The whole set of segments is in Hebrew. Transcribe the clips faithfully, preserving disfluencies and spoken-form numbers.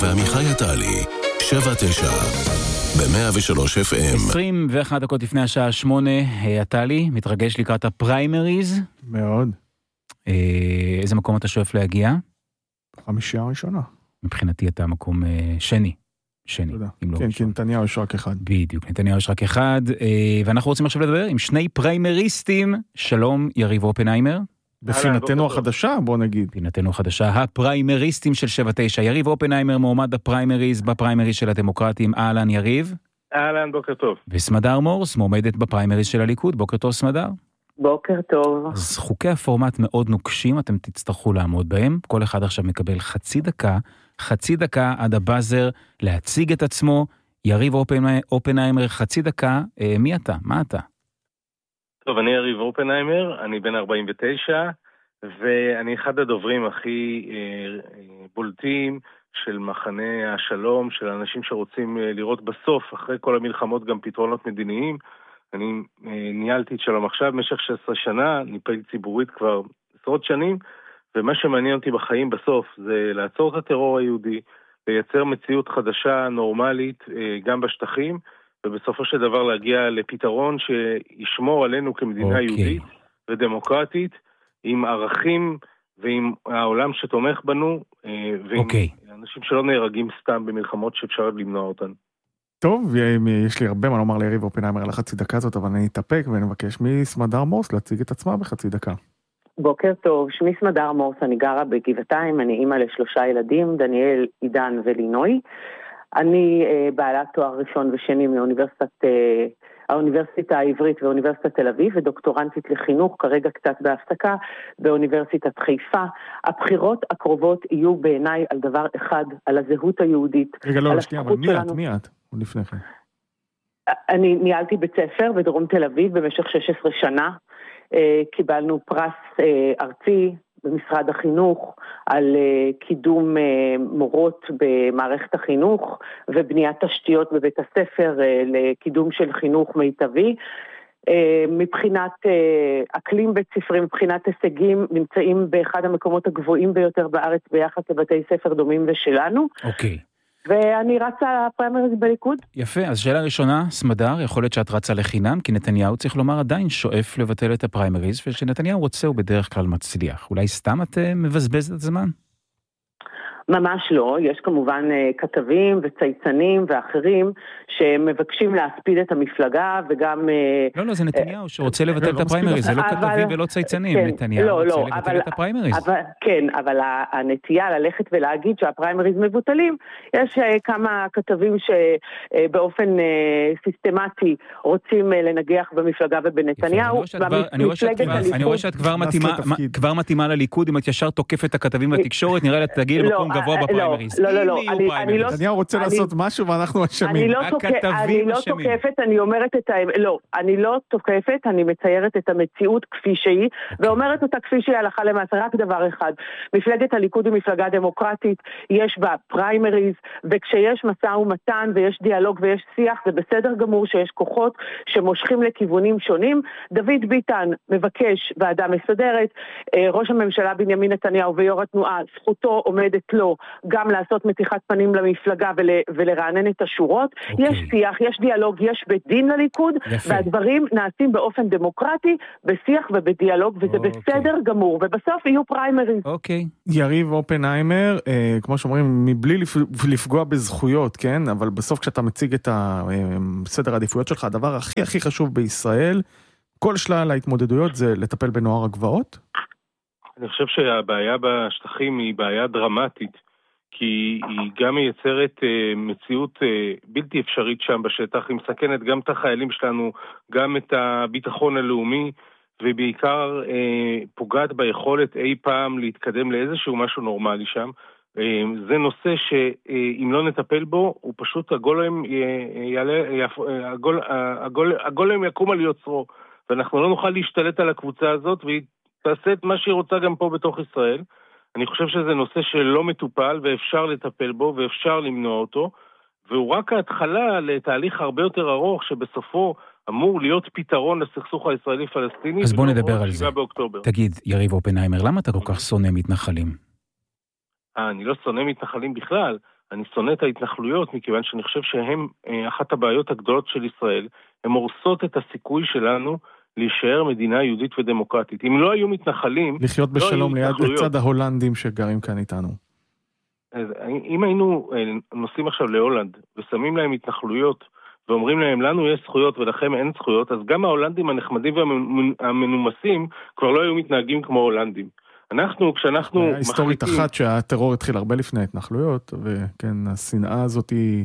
ועמיחי עטלי, שבע תשע, ב-מאה ושלוש אף אם. עשרים ואחת דקות לפני השעה שמונה, עטלי, מתרגש לקראת הפריימריז. מאוד. איזה מקום אתה שואף להגיע? חמישייה הראשונה. מבחינתי אתה מקום שני. שני. תודה. לא כן, כי נתניהו יש רק אחד. בדיוק, נתניהו יש רק אחד. ואנחנו רוצים עכשיו לדבר עם שני פריימריסטים. שלום, יריב אופנהיימר. בפינתנו החדשה, בוא נגיד. פינתנו החדשה, הפריימריסטים של שבע תשע. יריב אופנהיימר מועמד בפריימריז, בפריימריז של הדמוקרטים. אהלן יריב. אהלן, בוקר טוב. וסמדר מורס מועמדת בפריימריז של הליכוד. בוקר טוב סמדר. בוקר טוב. אז חוקי הפורמט מאוד נוקשים, אתם תצטרכו לעמוד בהם. כל אחד עכשיו מקבל חצי דקה, חצי דקה עד הבאזר להציג את עצמו. יריב אופנהיימר, חצי דקה. אה, מי אתה? מה אתה? טוב, אני יריב אופנהיימר, אני בן ארבעים ותשע, ואני אחד הדוברים הכי אה, בולטים של מחנה השלום, של אנשים שרוצים אה, לראות בסוף, אחרי כל המלחמות, גם פתרונות מדיניים. אני אה, ניהלתי את שלום עכשיו במשך שש עשרה שנה, אני פעיל ציבורית כבר עשרות שנים, ומה שמעניין אותי בחיים בסוף זה לעצור את הטרור היהודי, לייצר מציאות חדשה, נורמלית, אה, גם בשטחים, ובסופו של דבר להגיע לפתרון שישמור עלינו כמדינה okay. יהודית ודמוקרטית, עם ערכים ועם העולם שתומך בנו, ועם okay. אנשים שלא נהרגים סתם במלחמות שאפשר למנוע אותן. טוב, יש לי הרבה מה לומר ליריב אופנהיימר על החצי דקה הזאת, אבל אני אתאפק ואני מבקש מסמדר מורס להציג את עצמה בחצי דקה. בוקר טוב, שמי סמדר מורס, אני גרה בגבעתיים, אני אימא לשלושה ילדים, דניאל, עידן ולינוי. אני uh, בעלת תואר ראשון ושני מאוניברסיטת, uh, האוניברסיטה העברית ואוניברסיטת תל אביב, ודוקטורנטית לחינוך, כרגע קצת בהפסקה, באוניברסיטת חיפה. הבחירות הקרובות יהיו בעיניי על דבר אחד, על הזהות היהודית. רגע, לא, שנייה, אבל מי את? מי את? לפני כן. אני ניהלתי בית ספר בדרום תל אביב במשך שש עשרה שנה. Uh, קיבלנו פרס uh, ארצי, במשרד החינוך, על uh, קידום uh, מורות במערכת החינוך, ובניית תשתיות בבית הספר uh, לקידום של חינוך מיטבי. Uh, מבחינת uh, אקלים בית ספרי, מבחינת הישגים, נמצאים באחד המקומות הגבוהים ביותר בארץ, ביחס לבתי ספר דומים ושלנו. אוקיי. Okay. ואני רצה לפריימריז בליכוד. יפה, אז שאלה ראשונה, סמדר, יכול להיות שאת רצה לחינם, כי נתניהו צריך לומר עדיין שואף לבטל את הפריימריז, ושנתניהו רוצה הוא בדרך כלל מצליח. אולי סתם את מבזבזת את הזמן? ממש לא, יש כמובן כתבים וצייצנים ואחרים שמבקשים להספיד את המפלגה וגם... לא, לא, זה נתניהו שרוצה לבטל את הפריימריז, זה לא כתבים ולא צייצנים, נתניהו רוצה לבטל את הפריימריז. כן, אבל הנטייה ללכת ולהגיד שהפריימריז מבוטלים, יש כמה כתבים שבאופן סיסטמטי רוצים לנגח במפלגה ובנתניהו. אני רואה שאת כבר מתאימה לליכוד, אם את ישר תוקפת את הכתבים בתקשורת, נראה לה תגיע למקום גבוה בפריימריז. לא, לא, לא. נתניהו רוצה לעשות משהו ואנחנו אשמים. אני לא תוקפת, אני אומרת את האמת. לא, אני לא תוקפת, אני מציירת את המציאות כפי שהיא, ואומרת אותה כפי שהיא הלכה למעשה. רק דבר אחד, מפלגת הליכוד היא מפלגה דמוקרטית, יש בה פריימריז, וכשיש משא ומתן ויש דיאלוג ויש שיח, זה בסדר גמור שיש כוחות שמושכים לכיוונים שונים. דוד ביטן מבקש ועדה מסדרת, ראש הממשלה בנימין נתניהו ויו"ר התנועה, זכותו עומדת לו גם לעשות מתיחת פנים למפלגה ול, ולרענן את השורות. Okay. יש שיח, יש דיאלוג, יש בית דין לליכוד, יפה. והדברים נעשים באופן דמוקרטי, בשיח ובדיאלוג, וזה okay. בסדר גמור, ובסוף יהיו פריימריז. אוקיי. Okay. יריב אופנהיימר, אה, כמו שאומרים, מבלי לפגוע בזכויות, כן? אבל בסוף כשאתה מציג את הסדר העדיפויות שלך, הדבר הכי הכי חשוב בישראל, כל שלל ההתמודדויות זה לטפל בנוער הגבעות? אני חושב שהבעיה בשטחים היא בעיה דרמטית, כי היא גם מייצרת uh, מציאות uh, בלתי אפשרית שם בשטח, היא מסכנת גם את החיילים שלנו, גם את הביטחון הלאומי, ובעיקר uh, פוגעת ביכולת אי פעם להתקדם לאיזשהו משהו נורמלי שם. Uh, זה נושא שאם uh, לא נטפל בו, הוא פשוט הגולם, יעלה, יפ, הגול, הגול, הגולם יקום על יוצרו, ואנחנו לא נוכל להשתלט על הקבוצה הזאת, והיא תעשה את מה שהיא רוצה גם פה בתוך ישראל. אני חושב שזה נושא שלא מטופל, ואפשר לטפל בו, ואפשר למנוע אותו, והוא רק ההתחלה לתהליך הרבה יותר ארוך, שבסופו אמור להיות פתרון לסכסוך הישראלי-פלסטיני. אז בוא נדבר על זה. באוקטובר. תגיד, יריב אופנהיימר, למה אתה כל כך שונא מתנחלים? אה, אני לא שונא מתנחלים בכלל. אני שונא את ההתנחלויות, מכיוון שאני חושב שהן אחת הבעיות הגדולות של ישראל, הן הורסות את הסיכוי שלנו להישאר מדינה יהודית ודמוקרטית. אם לא היו מתנחלים... לחיות בשלום ליד לצד ההולנדים שגרים כאן איתנו. אז אם היינו נוסעים עכשיו להולנד, ושמים להם התנחלויות, ואומרים להם, לנו יש זכויות ולכם אין זכויות, אז גם ההולנדים הנחמדים והמנומסים כבר לא היו מתנהגים כמו הולנדים. אנחנו, כשאנחנו מחליטים... היסטורית אחת שהטרור התחיל הרבה לפני התנחלויות, וכן, השנאה הזאת היא...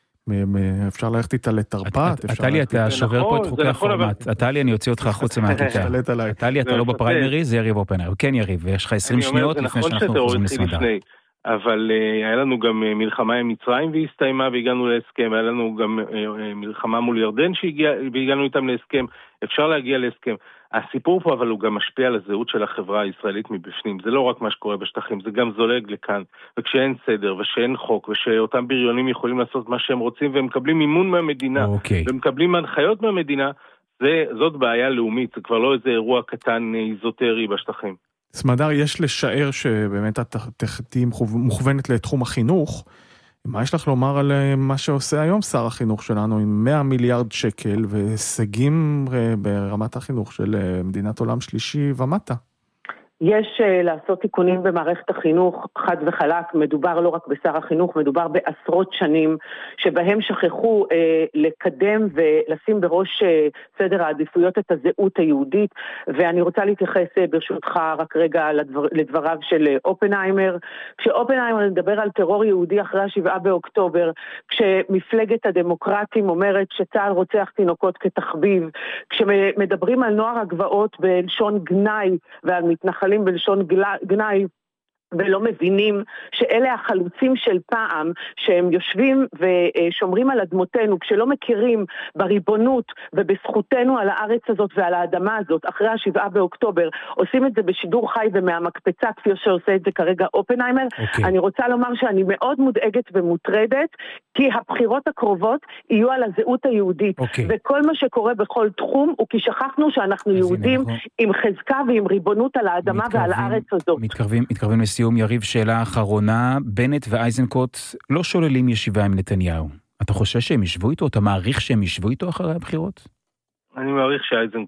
אפשר ללכת איתה לתרפ"ט. עטלי, אתה שובר פה את חוקי הפורמט. עטלי, אני אוציא אותך חוץ מהכיתה. עטלי, אתה לא בפריימריז, זה יריב אופנהיים. כן יריב, ויש לך עשרים שניות לפני שאנחנו חוזרים לסמדה. אבל היה לנו גם מלחמה עם מצרים והסתיימה והגענו להסכם, היה לנו גם מלחמה מול ירדן והגענו איתם להסכם, אפשר להגיע להסכם. הסיפור פה אבל הוא גם משפיע על הזהות של החברה הישראלית מבפנים, זה לא רק מה שקורה בשטחים, זה גם זולג לכאן, וכשאין סדר ושאין חוק, ושאותם בריונים יכולים לעשות מה שהם רוצים, והם מקבלים מימון מהמדינה, okay. והם מקבלים הנחיות מהמדינה, זה, זאת בעיה לאומית, זה כבר לא איזה אירוע קטן איזוטרי בשטחים. סמדר, יש לשער שבאמת את תהיה מוכוונת לתחום החינוך, מה יש לך לומר על מה שעושה היום שר החינוך שלנו עם מאה מיליארד שקל והישגים ברמת החינוך של מדינת עולם שלישי ומטה? יש uh, לעשות תיקונים במערכת החינוך, חד וחלק, מדובר לא רק בשר החינוך, מדובר בעשרות שנים שבהם שכחו uh, לקדם ולשים בראש uh, סדר העדיפויות את הזהות היהודית, ואני רוצה להתייחס uh, ברשותך רק רגע לדבר, לדבריו של uh, אופנהיימר, כשאופנהיימר מדבר על טרור יהודי אחרי השבעה באוקטובר, כשמפלגת הדמוקרטים אומרת שצה"ל רוצח תינוקות כתחביב, כשמדברים על נוער הגבעות בלשון גנאי ועל מתנחלים בלשון גנאי, ולא מבינים שאלה החלוצים של פעם, שהם יושבים ושומרים על אדמותינו, כשלא מכירים בריבונות ובזכותנו על הארץ הזאת ועל האדמה הזאת, אחרי השבעה באוקטובר, עושים את זה בשידור חי ומהמקפצה, כפי שעושה את זה כרגע אופנהיימר. Okay. אני רוצה לומר שאני מאוד מודאגת ומוטרדת, כי הבחירות הקרובות יהיו על הזהות היהודית, okay. וכל מה שקורה בכל תחום, הוא כי שכחנו שאנחנו יהודים אנחנו... עם חזקה ועם ריבונות על האדמה מתקרבים, ועל הארץ הזאת. מתקרבים, מתקרבים לסיום. יריב, שאלה אחרונה, בנט ואייזנקוט לא שוללים ישיבה עם נתניהו. אתה חושב שהם ישבו איתו? אתה מעריך שהם ישבו איתו אחרי הבחירות? אני מעריך